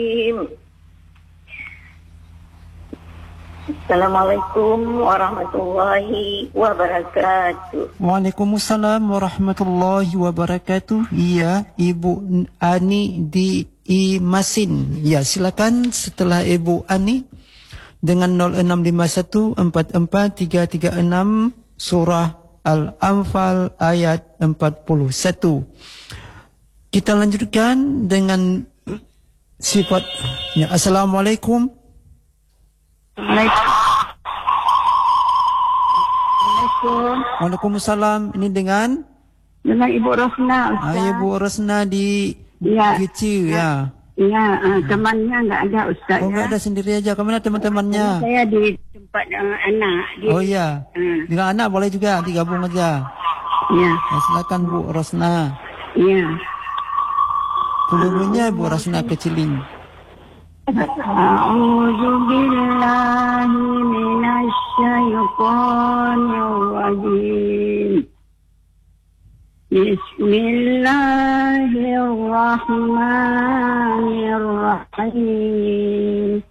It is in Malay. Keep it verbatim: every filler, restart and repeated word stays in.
Assalamualaikum warahmatullahi wabarakatuh. Waalaikumsalam warahmatullahi wabarakatuh. Iya, Ibu Ani di Imasin. Ya, silakan setelah Ibu Ani dengan nol enam lima satu empat empat tiga tiga enam surah Al-Anfal ayat empat puluh satu. Kita lanjutkan dengan sifat ya. Assalamualaikum. Waalaikumsalam. Waalaikumsalam. Ini dengan Dengan Ibu Rosna, Ustaz. ah, Ibu Rosna di Ya. Kecil ya. Ya, uh, temannya enggak ada, Ustaz. Oh, ya. enggak ada sendiri aja. Kemana teman-temannya? Saya di tempat uh, anak. Di, Oh iya. Uh, Dengan anak boleh juga digabung aja. ya. Ya, silakan Bu Rosna. Ya. Volumennya Bu Rosna kecilin. A'udzu billahi minasy syaithanir rajim. Bismillahirrahmanirrahim.